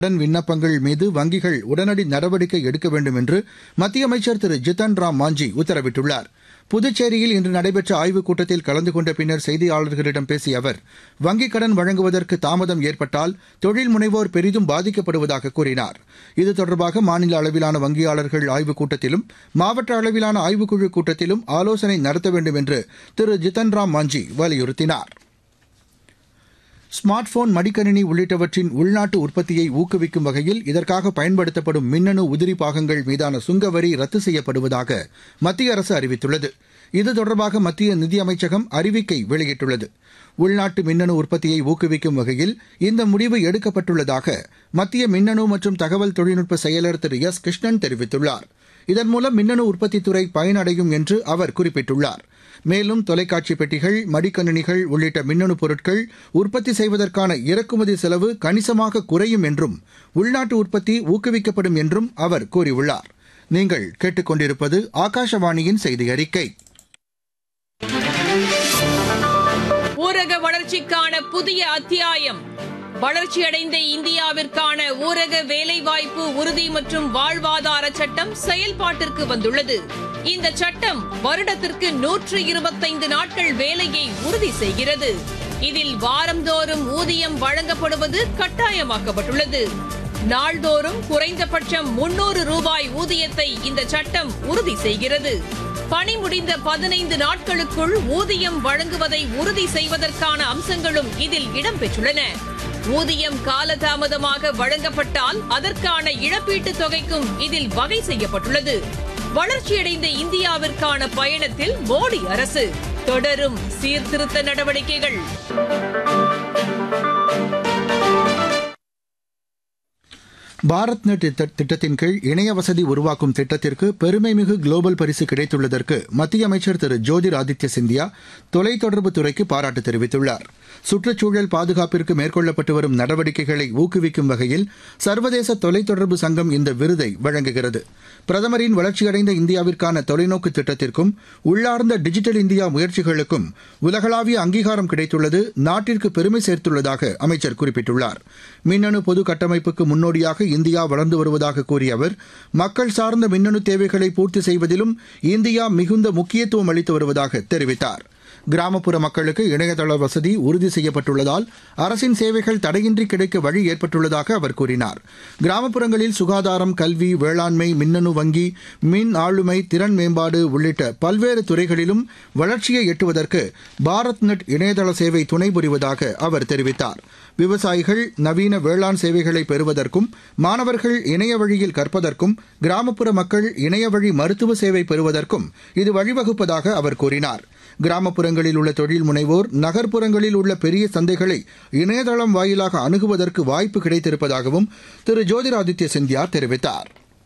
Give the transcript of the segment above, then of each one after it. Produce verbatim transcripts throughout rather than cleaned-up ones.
கடன் விண்ணப்பங்கள் மீது வங்கிகள் உடனடி நடவடிக்கை எடுக்க வேண்டும் என்று மத்திய அமைச்சர் திரு ஜித்தன் ராம் மாஞ்சி உத்தரவிட்டுள்ளார். புதுச்சேரியில் இன்று நடைபெற்ற ஆய்வுக் கூட்டத்தில் கலந்து கொண்ட பின்னர் செய்தியாளர்களிடம் பேசிய அவர், வங்கிக் கடன் வழங்குவதற்கு தாமதம் ஏற்பட்டால் தொழில் முனைவோர் பெரிதும் பாதிக்கப்படுவதாக கூறினார். இது தொடர்பாக மாநில அளவிலான வங்கியாளர்கள் ஆய்வுக் கூட்டத்திலும் மாவட்ட அளவிலான ஆய்வுக்குழு கூட்டத்திலும் ஆலோசனை நடத்த வேண்டும் என்று திரு ஜித்தன் ராம் மாஞ்சி வலியுறுத்தினார். ஸ்மார்ட் போன், மடிக்கணினி உள்ளிட்டவற்றின் உள்நாட்டு உற்பத்தியை ஊக்குவிக்கும் வகையில் இதற்காக பயன்படுத்தப்படும் மின்னணு உதிரி பாகங்கள் மீதான சுங்கவரி ரத்து செய்யப்படுவதாக மத்திய அரசு அறிவித்துள்ளது. இது தொடர்பாக மத்திய நிதியமைச்சகம் அறிவிக்கை வெளியிட்டுள்ளது. உள்நாட்டு மின்னணு உற்பத்தியை ஊக்குவிக்கும் வகையில் இந்த முடிவு எடுக்கப்பட்டுள்ளதாக மத்திய மின்னணு மற்றும் தகவல் தொழில்நுட்ப செயலர் திரு எஸ் கிருஷ்ணன் தெரிவித்துள்ளார். இதன் மூலம் மின்னணு உற்பத்தித்துறை பயனடையும் என்று அவர் குறிப்பிட்டுள்ளார். மேலும் தொலைக்காட்சி பெட்டிகள், மடிக்கணினிகள் உள்ளிட்ட மின்னணு பொருட்கள் உற்பத்தி செய்வதற்கான இறக்குமதி செலவு கணிசமாக குறையும் என்றும் உள்நாட்டு உற்பத்தி ஊக்குவிக்கப்படும் என்றும் அவர் கூறியுள்ளார். நீங்கள் கேட்டுக்கொண்டிருப்பது ஆகாஷவாணியின் செய்தி அறிக்கை. ஊரக வளர்ச்சிக்கான புதிய அத்தியாயம். வளர்ச்சியடைந்த இந்தியாவிற்கான ஊரக வேலைவாய்ப்பு உறுதி மற்றும் வாழ்வாதார சட்டம் செயல்பாட்டிற்கு வந்துள்ளது. இந்த சட்டம் வருடத்திற்கு நூற்று இருபத்தைந்து நாட்கள் வேலையை உறுதி செய்கிறது. இதில் வாரந்தோறும் ஊதியம் வழங்கப்படுவது கட்டாயமாக்கப்பட்டுள்ளது. நாள்தோறும் குறைந்தபட்சம் முன்னூறு ரூபாய் ஊதியத்தை இந்த சட்டம் உறுதி செய்கிறது. பணி முடிந்த பதினைந்து நாட்களுக்குள் ஊதியம் வழங்குவதை உறுதி செய்வதற்கான அம்சங்களும் இதில் இடம்பெற்றுள்ளன. ஊதியம் காலதாமதமாக வழங்கப்பட்டால் அதற்கான இழப்பீட்டுத் தொகைக்கும் இதில் வகை செய்யப்பட்டுள்ளது. வளர்ச்சியடைந்த இந்தியாவிற்கான பயணத்தில் மோடி அரசு தொடரும் சீர்திருத்த நடவடிக்கைகள். பாரத் நெட் திட்டத்தின் கீழ் இணைய வசதி உருவாக்கும் திட்டத்திற்கு பெருமைமிகு குளோபல் பரிசு கிடைத்துள்ளதற்கு மத்திய அமைச்சர் திரு ஜோதிர் ஆதித்ய சிந்தியா தொலைத்தொடர்புத் துறைக்கு பாராட்டு தெரிவித்துள்ளார். சுற்றுச்சூழல் பாதுகாப்பிற்கு மேற்கொள்ளப்பட்டு வரும் நடவடிக்கைகளை ஊக்குவிக்கும் வகையில் சர்வதேச தொலைத்தொடர்பு சங்கம் இந்த விருதை வழங்குகிறது. பிரதமரின் வளர்ச்சியடைந்த இந்தியாவிற்கான தொலைநோக்கு திட்டத்திற்கும் உள்ளார்ந்த டிஜிட்டல் இந்தியா முயற்சிகளுக்கும் உலகளாவிய அங்கீகாரம் கிடைத்துள்ளது நாட்டிற்கு பெருமை சேர்த்துள்ளதாக அமைச்சர் குறிப்பிட்டுள்ளார். மின்னணு பொது கட்டமைப்புக்கு முன்னோடியாக இந்தியா வளர்ந்து வருவதாக கூறிய அவர், மக்கள் சார்ந்த மின்னணு தேவைகளை பூர்த்தி செய்வதிலும் இந்தியா மிகுந்த முக்கியத்துவம் அளித்து வருவதாக தெரிவித்தார். கிராமப்புற மக்களுக்கு இணையதள வசதி உறுதி செய்யப்பட்டுள்ளதால் அரசின் சேவைகள் தடையின்றி கிடைக்க வழி ஏற்பட்டுள்ளதாக அவர் கூறினார். கிராமப்புறங்களில் சுகாதாரம், கல்வி, வேளாண்மை, மின்னணு வங்கி, மின் ஆளுமை, திறன் மேம்பாடு உள்ளிட்ட பல்வேறு துறைகளிலும் வளர்ச்சியை எட்டுவதற்கு பாரத் நெட் இணையதள சேவை துணை புரிவதாக அவர் தெரிவித்தார். விவசாயிகள் நவீன வேளாண் சேவைகளை பெறுவதற்கும், மாணவர்கள் இணைய வழியில் கற்பதற்கும், கிராமப்புற மக்கள் இணைய வழி மருத்துவ சேவை பெறுவதற்கும் இது வழிவகுப்பதாக அவர் கூறினார். கிராமப்புறங்களில் உள்ள தொழில் முனைவோர் நகர்ப்புறங்களில் உள்ள பெரிய சந்தைகளை இணையதளம் வாயிலாக அணுகுவதற்கு வாய்ப்பு கிடைத்திருப்பதாகவும் திரு ஜோதிராதித்ய சிந்தியா தெரிவித்தார்.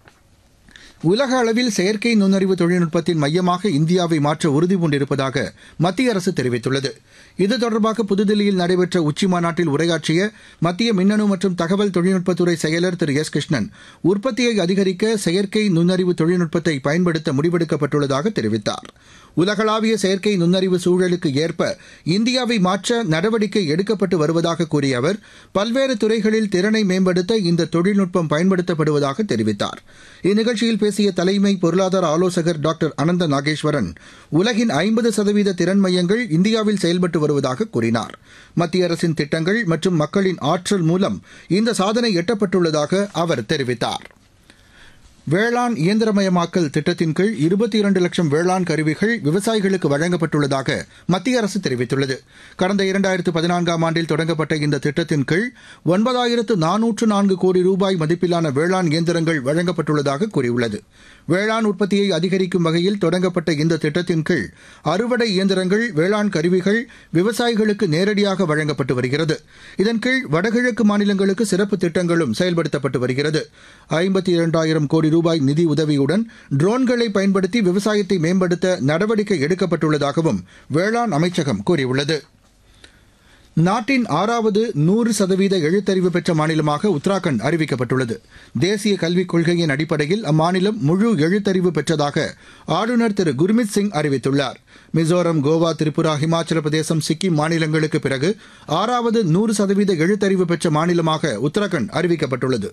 உலக அளவில் செயற்கை நுண்ணறிவு தொழில்நுட்பத்தின் மையமாக இந்தியாவை மாற்ற உறுதிபூண்டிருப்பதாக மத்திய அரசு தெரிவித்துள்ளது. இது தொடர்பாக புதுதில்லியில் நடைபெற்ற உச்சிமாநாட்டில் உரையாற்றிய மத்திய மின்னணு மற்றும் தகவல் தொழில்நுட்பத்துறை செயலர் திரு எஸ் கிருஷ்ணன், உற்பத்தியை அதிகரிக்க செயற்கை நுண்ணறிவு தொழில்நுட்பத்தை பயன்படுத்த முடிவெடுக்கப்பட்டுள்ளதாக தெரிவித்தார். உலகளாவிய செயற்கை நுண்ணறிவு சூழலுக்கு ஏற்ப இந்தியாவை மாற்ற நடவடிக்கை எடுக்கப்பட்டு வருவதாக கூறிய அவர், பல்வேறு துறைகளில் திறனை மேம்படுத்த இந்த தொழில்நுட்பம் பயன்படுத்தப்படுவதாக தெரிவித்தார். இந்நிகழ்ச்சியில் பேசிய தலைமை பொருளாதார ஆலோசகர் டாக்டர் அனந்த நாகேஸ்வரன், உலகின் ஐம்பது சதவீத திறன் மையங்கள் இந்தியாவில் செயல்பட்டு வருவதாக கூறினார். மத்திய அரசின் திட்டங்கள் மற்றும் மக்களின் ஆற்றல் மூலம் இந்த சாதனை எட்டப்பட்டுள்ளதாக அவர் தெரிவித்தார். வேளாண் இயந்திரமயமாக்கல் திட்டத்தின் கீழ் இருபத்தி இரண்டு லட்சம் வேளாண் கருவிகள் விவசாயிகளுக்கு வழங்கப்பட்டுள்ளதாக மத்திய அரசு தெரிவித்துள்ளது. கடந்த இரண்டாயிரத்து பதினான்காம் ஆண்டில் தொடங்கப்பட்ட இந்த திட்டத்தின் கீழ் ஒன்பதாயிரத்து நானூற்று நான்கு கோடி ரூபாய் மதிப்பிலான வேளாண் இயந்திரங்கள் வழங்கப்பட்டுள்ளதாக கூறியுள்ளது. வேளாண் உற்பத்தியை அதிகரிக்கும் வகையில் தொடங்கப்பட்ட இந்த திட்டத்தின் கீழ் அறுவடை இயந்திரங்கள், வேளாண் கருவிகள் விவசாயிகளுக்கு நேரடியாக வழங்கப்பட்டு வருகிறது. இதன் கீழ் வடகிழக்கு மாநிலங்களுக்கு சிறப்பு திட்டங்களும் செயல்படுத்தப்பட்டு வருகிறது. ஐம்பத்தி இரண்டாயிரம் கோடி ரூபாய் நிதி உதவியுடன் ட்ரோன்களை பயன்படுத்தி விவசாயத்தை மேம்படுத்த நடவடிக்கை எடுக்கப்பட்டுள்ளதாகவும் வேளாண் அமைச்சகம் கூறியுள்ளது. நாட்டின் ஆறாவது நூறு சதவீத எழுத்தறிவு பெற்ற மாநிலமாக உத்தராகண்ட் அறிவிக்கப்பட்டுள்ளது. தேசிய கல்விக் கொள்கையின் அடிப்படையில் அம்மாநிலம் முழு எழுத்தறிவு பெற்றதாக ஆளுநர் திரு குர்மித் சிங் அறிவித்துள்ளார். மிசோரம், கோவா, திரிபுரா, ஹிமாச்சல பிரதேசம், சிக்கிம் மாநிலங்களுக்கு பிறகு ஆறாவது நூறு சதவீத எழுத்தறிவு பெற்ற மாநிலமாக உத்தராகண்ட் அறிவிக்கப்பட்டுள்ளது.